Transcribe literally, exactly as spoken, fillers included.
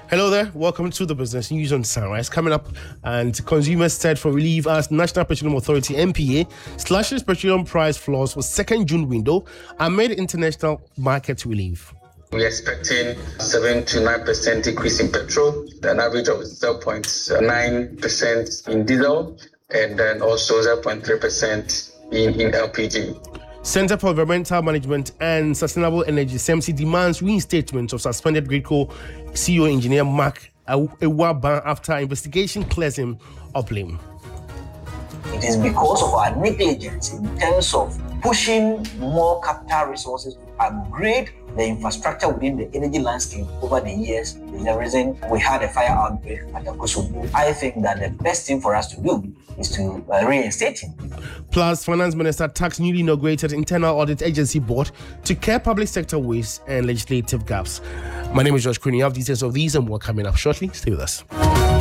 Hello there, welcome to the Business News on Sunrise. Coming up, and consumers set for relief as National Petroleum Authority N P A slashes petroleum price floors for second June window amid international market relief. We're expecting seven to nine percent decrease in petrol, an average of zero point nine percent in diesel, and then also zero point three percent in, in L P G. Center for Environmental Management and Sustainable Energy C E M S I demands reinstatement of suspended GRIDCO C E O engineer Mark Ewaba after investigation clears him of blame. It is because of our negligence in terms of pushing more capital resources to upgrade the infrastructure within the energy landscape over the years is the reason we had a fire outbreak at Akosombo. I think that the best thing for us to do is to uh, reinstate him. Plus, Finance Minister tasked newly inaugurated Internal Audit Agency Board to curb public sector waste and legislative gaps. My name is Josh Quinn. You have details of these and more coming up shortly. Stay with us.